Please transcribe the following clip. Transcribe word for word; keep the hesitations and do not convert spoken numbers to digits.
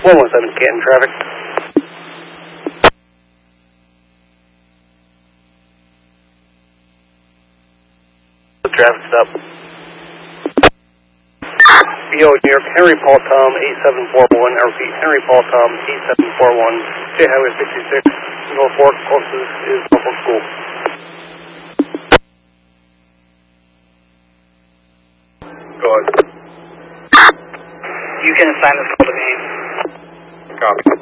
one one seven Canton traffic. Traffic stop. Yo, New York, Henry Paul Tom, eight seven four one. I repeat, Henry Paul Tom, eight seven four one. State Highway sixty-six, Norfolk, closest is Norfolk School. Go ahead. You can assign this call to me. Copy.